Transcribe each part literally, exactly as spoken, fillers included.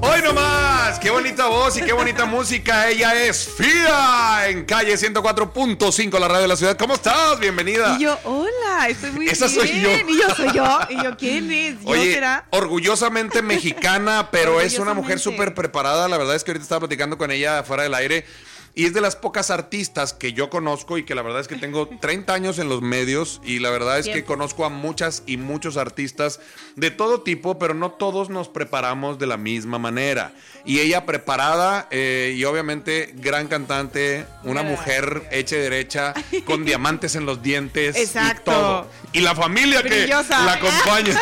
¡Hoy nomás! ¡Qué bonita voz y qué bonita música! Ella es Fía en Calle ciento cuatro punto cinco, la radio de la ciudad. ¿Cómo estás? Bienvenida. Y yo, hola, estoy muy Esa bien. soy yo. Y yo soy yo. Y yo, ¿quién es? ¿Yo Oye, será? orgullosamente mexicana, pero es una mujer Orgullosamente. súper preparada. La verdad es que ahorita estaba platicando con ella fuera del aire. Y es de las pocas artistas que yo conozco y que la verdad es que tengo treinta años en los medios y la verdad es Tiempo. que conozco a muchas y muchos artistas de todo tipo, pero no todos nos preparamos de la misma manera. Y ella preparada eh, y obviamente gran cantante, una Gracias. mujer hecha y derecha, con diamantes en los dientes. Exacto. Y todo. Y la familia Brillosa. que la acompaña.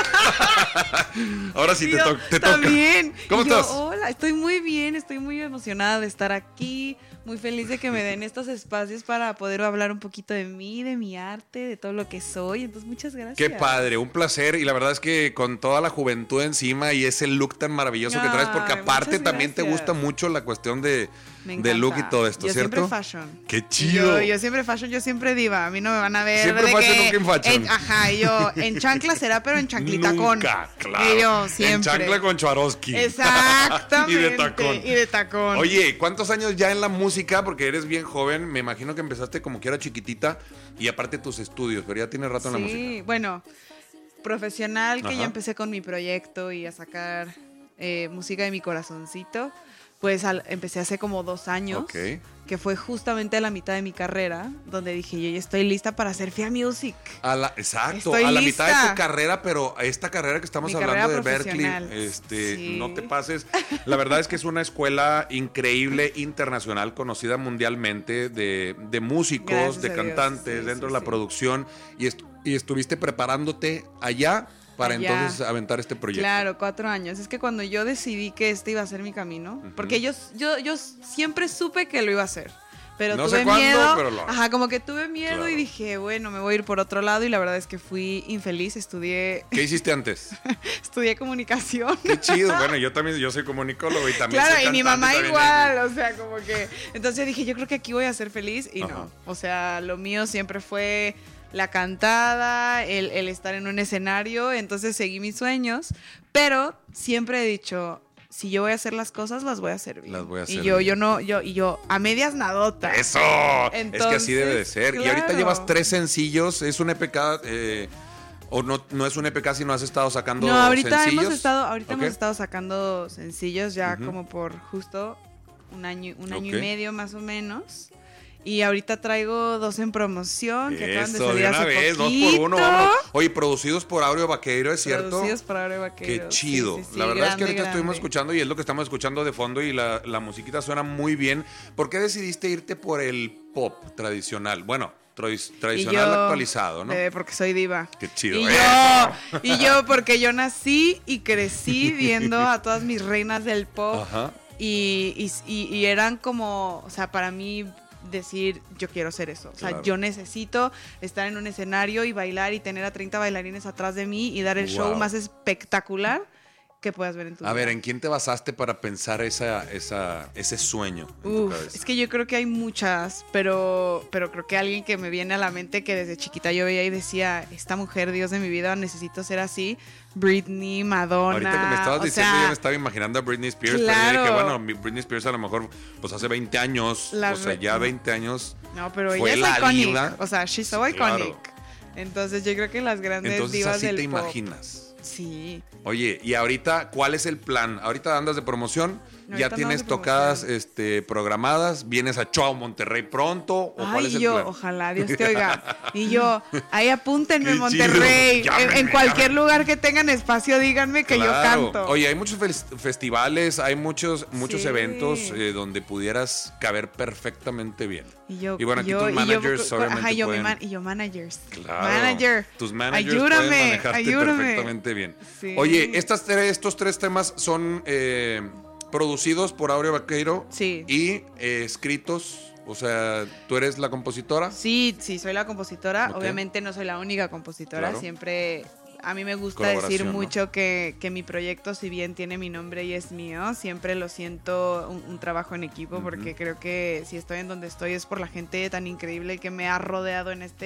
Ahora sí Y te, yo, to- te toca. también. ¿Cómo Y yo, estás? hola, estoy muy bien, estoy muy emocionada de estar aquí. Muy feliz de que me den estos espacios para poder hablar un poquito de mí, de mi arte, de todo lo que soy. Entonces, muchas gracias. Qué padre, un placer. Y la verdad es que con toda la juventud encima y ese look tan maravilloso que traes, porque Ay, aparte muchas también te gracias. gusta mucho la cuestión de, Me de encanta. look y todo esto, yo ¿cierto? Yo siempre fashion. Qué chido. Yo, yo siempre fashion, yo siempre diva. A mí no me van a ver. Siempre de fashion, que nunca en fashion. en- ajá, y yo en chancla será, pero en chanclitacón. Nunca, claro. Y yo siempre. En chancla con Swarovski. Exactamente. Y de tacón. Y de tacón. Oye, ¿cuántos años ya en la música? Porque eres bien joven. Me imagino que empezaste como que era chiquitita. Y aparte tus estudios, pero ya tienes rato en la música. Sí, bueno, profesional, que Ajá. ya empecé con mi proyecto y a sacar eh, música de mi corazoncito. Pues al- empecé hace como dos años, Ok. que fue justamente a la mitad de mi carrera, donde dije, yo ya estoy lista para hacer Fia Music. A la, exacto, Estoy a la lista. mitad de tu carrera, pero esta carrera que estamos Mi hablando de carrera Berklee, profesional. este, Sí. no te pases. La verdad es que es una escuela increíble, internacional, conocida mundialmente, de, de músicos, Gracias de a Dios. cantantes, Sí, dentro sí, de la sí. producción, y, est- y estuviste preparándote allá para Allá. entonces aventar este proyecto. Claro, cuatro años. Es que cuando yo decidí que este iba a ser mi camino, Ujú. porque yo, yo, yo siempre supe que lo iba a hacer. Pero No sé tuve cuándo, miedo. pero lo- Ajá, como que tuve miedo Claro. y dije, bueno, me voy a ir por otro lado. Y la verdad es que fui infeliz. Estudié, ¿Qué hiciste antes? estudié comunicación. Qué chido. Bueno, yo también, yo soy comunicólogo y también Claro, soy y mi cantante, mamá también- igual, o sea, como que... Entonces dije, yo creo que aquí voy a ser feliz y Ajá. no. O sea, lo mío siempre fue la cantada, el, el estar en un escenario, entonces seguí mis sueños, pero siempre he dicho, si yo voy a hacer las cosas, las voy a hacer bien. Las voy a hacer Y yo, bien. yo no, yo, y yo, a medias nadota. ¡Eso! es que así debe de Entonces, ser. Y ahorita claro. llevas tres sencillos. ¿Es un E P K? Eh, ¿O no, no es un E P K si no has estado sacando No, ahorita sencillos? hemos estado, ahorita Ok. hemos estado sacando sencillos ya Ujú. como por justo un año, un año Ok. y medio más o menos. Y ahorita traigo dos en promoción que acaban de Eso, salir de una hace vez, poquito. dos por uno, vámonos. Oye, producidos por Aureo Vaqueiro, ¿es cierto? Producidos por Aureo Vaqueiro. Qué chido. Sí, sí, sí, la verdad es que grande, ahorita estuvimos grande. escuchando y es lo que estamos escuchando de fondo y la, la musiquita suena muy bien. ¿Por qué decidiste irte por el pop tradicional? Bueno, tra- tradicional Y yo, actualizado, ¿no? eh, porque soy diva. Qué chido. Y ¡Eso! yo, y yo, porque yo nací y crecí viendo a todas mis reinas del pop. Ajá. Y, y, y- y eran como, o sea, para mí decir, yo quiero ser eso. O sea, Claro. yo necesito estar en un escenario y bailar y tener a treinta bailarines atrás de mí y dar el show Wow. más espectacular que puedas ver en tu A vida. ver, ¿en quién te basaste para pensar esa, esa, ese sueño en tu Uf, cabeza? es que yo creo que hay muchas, pero, pero creo que alguien que me viene a la mente que desde chiquita yo veía y decía, esta mujer, Dios de mi vida, necesito ser así. Britney, Madonna. Ahorita que me estabas o diciendo, sea, yo me estaba imaginando a Britney Spears, claro. pero yo dije, bueno, mi Britney Spears a lo mejor, pues hace veinte años, La o sea, re- ya veinte años. No, pero fue ella es la iconic. diva. O sea, she's so Sí, claro. iconic. Entonces yo creo que las grandes Entonces divas así del te pop. imaginas. Sí. Oye, y ahorita, ¿cuál es el plan? Ahorita andas de promoción, Ahorita ya andamos tienes de tocadas promoción. este, programadas, vienes a Chao Monterrey pronto, ¿o cuál Ay, es el yo, plan? ojalá Dios te oiga. Y yo, ahí apúntenme Qué Monterrey. chido. En, en Llámenme, cualquier llámenme. lugar que tengan espacio, díganme que Claro. yo canto. Oye, hay muchos fes- festivales, hay muchos, muchos Sí. eventos eh, donde pudieras caber perfectamente bien. Y yo, Y bueno, aquí yo- tus y yo- managers co- obviamente ajá, yo, mi pueden- man- y yo managers. Claro. Manager. Tus managers ayúdame, pueden manejarte ayúdame. perfectamente bien. Sí. Oye, estas tres, estos tres temas son eh, producidos por Aureo Vaqueiro Sí. y eh, escritos, o sea, ¿tú eres la compositora? Sí, sí, soy la compositora. Ok. Obviamente no soy la única compositora. Claro. Siempre, a mí me gusta Colaboración, decir ¿no? mucho que, que mi proyecto, si bien tiene mi nombre y es mío, siempre lo siento un, un trabajo en equipo, Ujú. porque creo que si estoy en donde estoy es por la gente tan increíble que me ha rodeado en este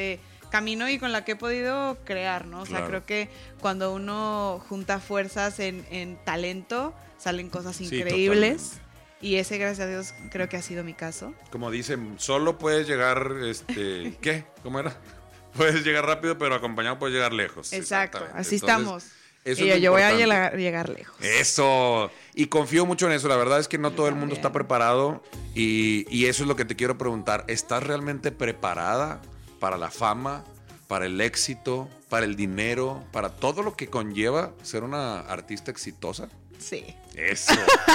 camino y con la que he podido crear, ¿no? O sea, Claro. creo que cuando uno junta fuerzas en, en talento, salen cosas Sí, increíbles. totalmente. Y ese, gracias a Dios, creo que ha sido mi caso. Como dicen, solo puedes llegar, este, ¿qué? ¿Cómo era? Puedes llegar rápido, pero acompañado puedes llegar lejos. Exacto, Exactamente. así Entonces, estamos. eso Y es yo, lo yo voy a importante. llegar, llegar lejos. Eso. Y confío mucho en eso. La verdad es que no Yo todo el mundo también. está preparado. Y, y eso es lo que te quiero preguntar. ¿Estás realmente preparada para la fama, para el éxito, para el dinero, para todo lo que conlleva ser una artista exitosa? Sí. Eso.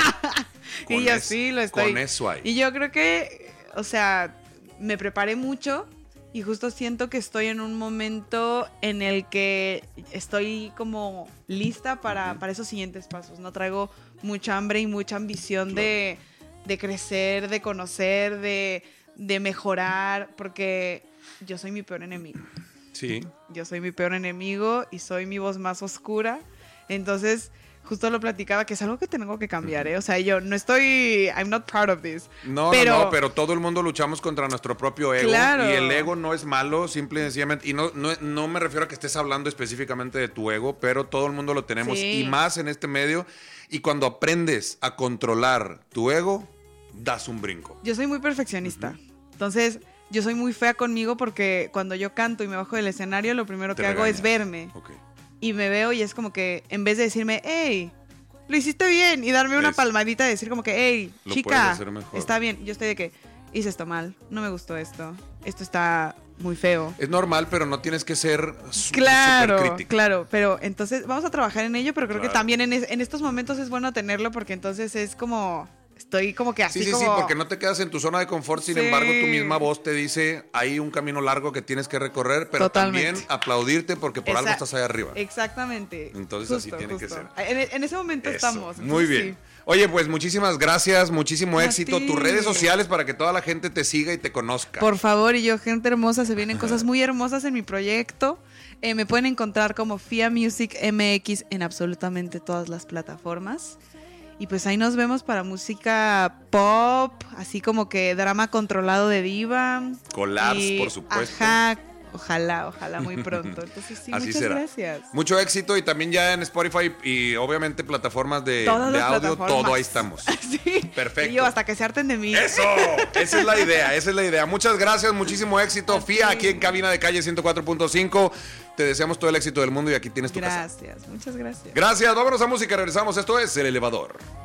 Y Con yo eso- sí lo estoy. Con eso hay. Y yo creo que, o sea, me preparé mucho y justo siento que estoy en un momento en el que estoy como lista para, Ujú. para esos siguientes pasos. No traigo mucha hambre y mucha ambición de, de crecer, de conocer, de, de mejorar, porque yo soy mi peor enemigo. Sí. Yo soy mi peor enemigo y soy mi voz más oscura. Entonces, justo lo platicaba, que es algo que tengo que cambiar, ¿eh? O sea, yo no estoy, I'm not proud of this. No, Pero- no, no, pero todo el mundo luchamos contra nuestro propio ego. Claro. Y el ego no es malo, simple y sencillamente. Y no, no, no me refiero a que estés hablando específicamente de tu ego, pero todo el mundo lo tenemos. Sí. Y más en este medio. Y cuando aprendes a controlar tu ego, das un brinco. Yo soy muy perfeccionista. Entonces, yo soy muy fea conmigo porque cuando yo canto y me bajo del escenario, lo primero Te que hago es regañas. verme. Ok. Y me veo y es como que, en vez de decirme, hey, lo hiciste bien, y darme una Es- palmadita, decir como que, hey, Lo puedes chica, hacer mejor. está bien. Yo estoy de que, hice esto mal, no me gustó esto, esto está muy feo. Es normal, pero no tienes que ser su- Claro, supercrítico. claro, pero entonces vamos a trabajar en ello, pero creo que Claro. también en, es- en estos momentos es bueno tenerlo porque entonces es como, estoy como que así Sí, sí, como... sí, porque no te quedas en tu zona de confort, sin Sí. embargo, tu misma voz te dice, hay un camino largo que tienes que recorrer, pero Totalmente. también aplaudirte porque por algo Esa- estás ahí arriba. Exactamente. Entonces así tiene que justo. ser. En, en ese momento Eso, estamos. muy entonces bien. sí. Oye, pues muchísimas gracias, muchísimo A éxito. ti. Tus redes sociales para que toda la gente te siga y te conozca. Por favor, y yo, gente hermosa, se vienen cosas muy hermosas en mi proyecto. Eh, me pueden encontrar como Fia Music M X en absolutamente todas las plataformas. Y pues ahí nos vemos para música pop, así como que drama controlado de diva. Collabs, Y- por supuesto. Ajá, ojalá, ojalá muy pronto. Entonces sí, Así muchas será. gracias. Mucho éxito y también ya en Spotify y obviamente plataformas de, Todas de las audio, plataformas. todo ahí estamos. Sí. Perfecto. Y yo, hasta que se harten de mí. Eso, esa es la idea, esa es la idea. Muchas gracias, muchísimo éxito. A Fia, ti. aquí en Cabina de Calle ciento cuatro punto cinco. Te deseamos todo el éxito del mundo y aquí tienes tu casa. Gracias, muchas gracias. Gracias, vámonos a música, regresamos. Esto es El Elevador.